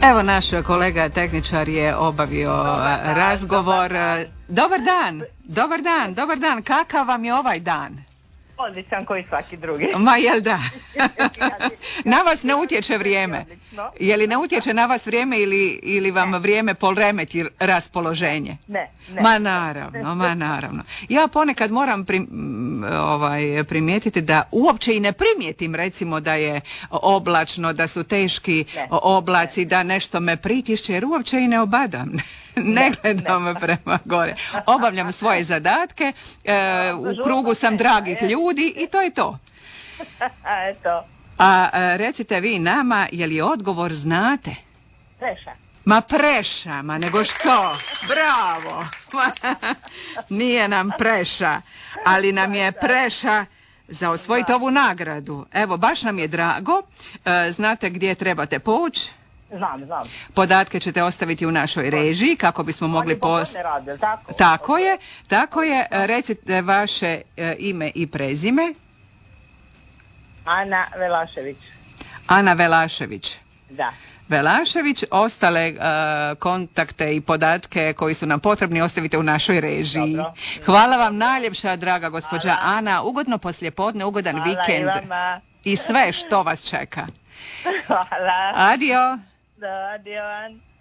Evo, naš kolega tehničar je obavio razgovor. Dobar dan, dobar dan, dobar dan. Kakav vam je ovaj dan? Odličan koji svaki drugi. Ma jel da? Na vas ne utječe vrijeme. Je li ne utječe na vas vrijeme ili vam vrijeme poremeti raspoloženje? Ne. Ma naravno. Ja ponekad moram primijetiti da uopće i ne primijetim, recimo, da je oblačno, da su teški oblaci, da nešto me pritišće, jer uopće i ne obadam. Ne gledam prema gore. Obavljam svoje zadatke, u krugu sam dragih ljudi i to je to. Eto. A recite vi nama, je li odgovor znate? Preša. Ma preša, ma nego što? Bravo! Nije nam preša, ali nam je preša za osvojiti ovu nagradu. Evo, baš nam je drago. Znate gdje trebate poći? Znam. Podatke ćete ostaviti u našoj režiji kako bismo mogli Tako je. Recite vaše ime i prezime. Ana Velašević. Ana Velašević. Da. Velašević, ostale kontakte i podatke koji su nam potrebni ostavite u našoj režiji. Dobro. Hvala vam najljepša, draga gospođa Ana. Ugodno poslijepodne, ugodan vikend. I sve što vas čeka. Hvala. Adio. Da, adio.